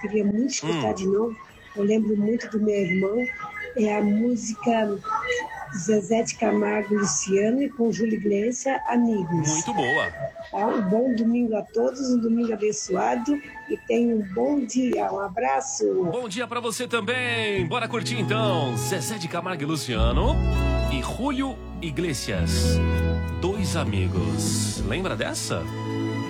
queria muito escutar de novo. Eu lembro muito do meu irmão. É a música Zezé de Camargo e Luciano e com Júlio Iglesias, Amigos. Muito boa. Tá? Um bom domingo a todos, um domingo abençoado e tenham um bom dia. Um abraço. Bom dia pra você também. Bora curtir então. Zezé de Camargo e Luciano e Júlio Iglesias. Dois Amigos. Lembra dessa?